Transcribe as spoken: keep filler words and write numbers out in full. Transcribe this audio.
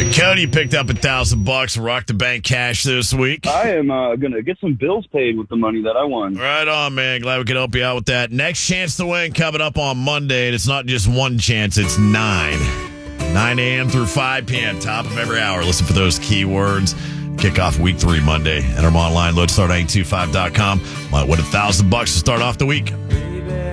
Cody picked up a thousand bucks, rock the bank cash this week. I am uh, going to get some bills paid with the money that I won. Right on, man. Glad we could help you out with that. Next chance to win coming up on Monday. And it's not just one chance, it's nine. nine a.m. through five p.m., top of every hour. Listen for those keywords. Kick off week three Monday. Enter them online, lodestar nine two five dot com. Might win a thousand bucks to start off the week.